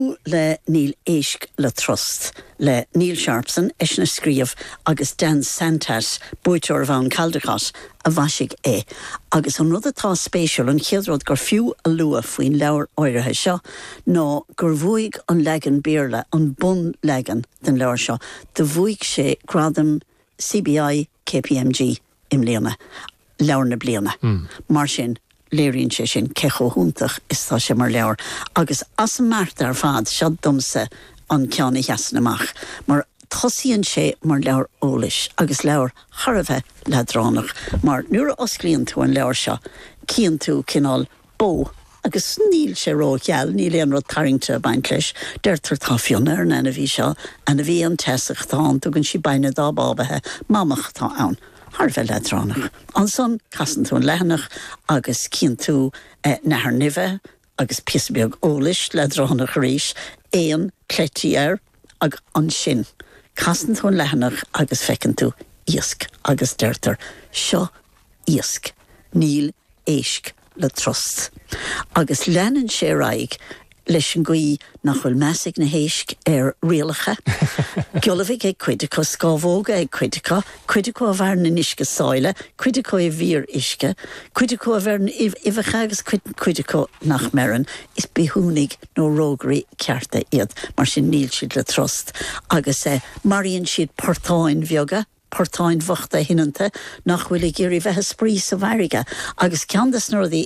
Le Neil Éisc le Trust le Neil Sharpson is na scríomh agus Dan Santas buiteoir bhain Caldecott a bhaisig agus an rud atá spéisiúil an chéadród gur fiú a lua faoin leabhar áirithe seo ná gur bhuaig an legan béarla an bun legan den leabhar seo de bhuaig sé gradam CBI KPMG im léana leabhar na bliana mar sin léiríonn sé sin cecho húntaach is tá sé mar leabhar agus as mart ar fad se dumsa an ceanna heasan amach mar tosíonn sé mar leabhar ólais agus leabhar tharbheith ledránach mar nuair a osclaíonn tú an leabhar seo cíonn tú cinál bó agus níl sé ró cheall níl éon rud tarringte baint leis deirtar tá fionn ar na bhí seo ana bhí an teasach tá tugann si baine dá bábathe mamach tá ann Harfeh ledránach. An son casan tú an lehanach agus cíonn tú nahar nive agus pisbeag ólais ledránach ríis éon cléitiar ag an sin. Casan tú an lehanach agus fecinn tú íosc agus deirtar seo íosc Neil Éisc le Trust. Agus leanan sé raig leis an gaí nach bhfuil measig na héisc ar rialacha. Geolamhigh ag cuidecha scábhóga ag cuidecha a bhar na nisce sáile, cuidecha i bhír isce, cuidecha a bhar na ifacha agus cuidecha nach meran is bithúnig nó rógraí cearta iad, mar sin níl siad le Trust. Agus maríonn siad portáin bheoga, portáin bhachta hinanta nach bhfuil i géirí bheithe sprí sa bharige. Agus ceandas nóirí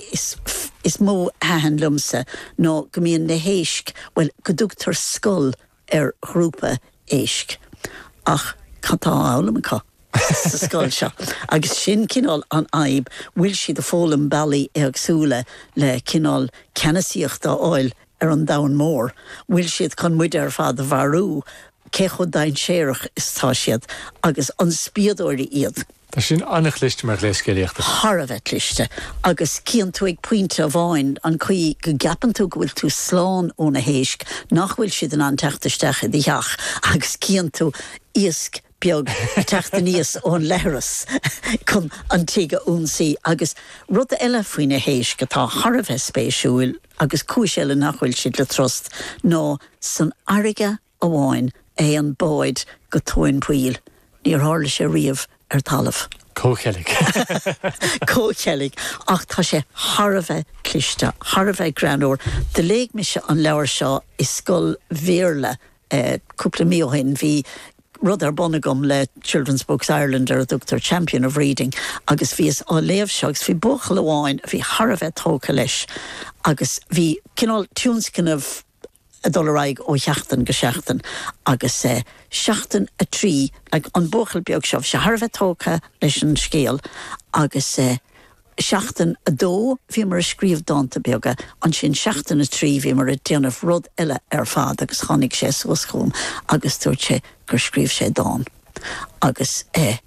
is mó hahan lumsa nó go mbíonn na héisc well go dúgtar scoil ar grúpa éisc. Ach catá álam cá sa scoil seo. Agus sin cinál an aib bhfuil siad a fólam bailí agsúla le cinál cenasíocht á áil ar an dain mór. Bhfuil siad chun muide ar fad a bharú cecho dain séireach is tá siad agus an spiadóirí iad. Tá sin annach liste mar léiscéalaíochta. Tharbheith liste. Agus cíann tú ag pointe a bháin an chuí go gapan tú go bhfuil tú sláán ó na héisc nach bhfuil siad an teachtaisteach i dheach agus cíann tú íosc beag teachta níos ón leithras chun an tíige únsaí agus rud eile faoin na héisc atá tharbheith spéisiúil agus cúis eile nach bhfuil siad le Trust nó san airige a bháin an bóid go tóin puil níor tharla sé riamh ar talamh. Cóchealaigh. Cóchealaigh ach tá sé tharbheith cliste, tharbheith granúir. De léig me se an leabhar seo is scoil bhéarla cúpla míochain bhí rud ar bonagam le Children's Books Ireland ar a Dr. Champion of Reading agus bhíos á léamh seo agus bhí buchal amháin bhí tharbheith tóca leis agus bhí cinál túnscinmh a dulraig ó cheachtan go seachtan agus seachtan a trí ag an buchal beag seo se tharbheith tóca leis an scéal agus seachtan a dó bhí mar a scríomh dáanta beaga an sin seachtan a trí bhí mar a déanamh rud eile ar fad agus chanig sé suascóm agus dúirt sé gur scríomh sé dán agus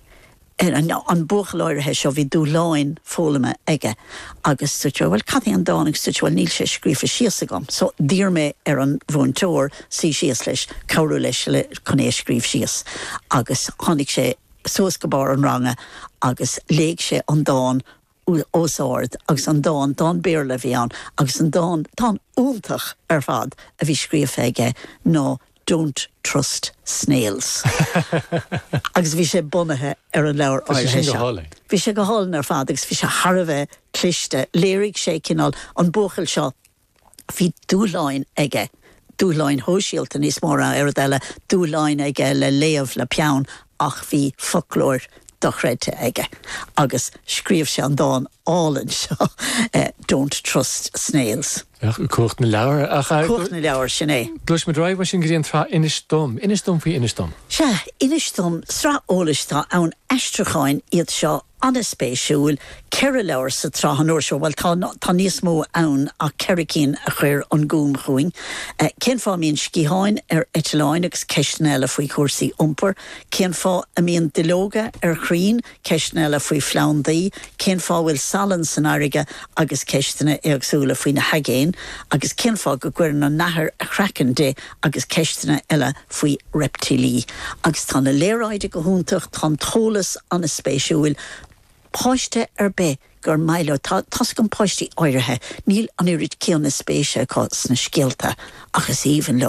an buchal áirithe seo bhí dúláin fólama aige agus suite bhfuil cadí an dánig suite bhfuil níl sé scríomh síos agam so dír mé ar an bhúntóir sí síos leis cabhrú leis le chun é scríomh síos agus tháinig sé suas go bar an ranga agus léig sé an dáin ósáard agus an dáin béarla bhí an agus an dáin tá últach ar fad a bhí scríomh aige nó Don't trust snails. agus bhí sé bunathe ar an leabhar áirithe seo. Bhí sé go hálan ar fad agus bhí sé tharbheith cliste, léirigh sé cinál an buchal seo bhí dúláin aige, dúláin hóisialta níos móra ar eile, dúláin aige le léamh le peann ach bhí folklór dochreite aige. Agus scríomh sé an dáin álan seo Don't trust snails. Cuacht na leabhar Cuacht na leabhar sin é. Glúis me ráid sin gríon trá inis dom faoi inis dom. Se inis dom srá ólistá ann eistracháin iad seo anspéisiúil ceire leabhar sa tráthanúir seo bhfuil tá níos mó ann a ceiricín a chuir an gúm chuing. Cén fá míon scíáin ar Eitileáin agus ceisneile faoi cuasaí iompar, cén fá a míon dilóga ar chrín ceisneile faoi phleandaí, cén fá bhfuil salan san airige agus ceistena agsúla faoi na hagéin, agus cén fá go gcuireann an nathair a chreacan de agus ceistena eile faoi reptilí. Agus tá na léiráide go húntaach tá tólas an spéisiúil páiste ar be gur mailo tas gan poisttí áirithe níl an irid céanna spéise cá sna scialta agus even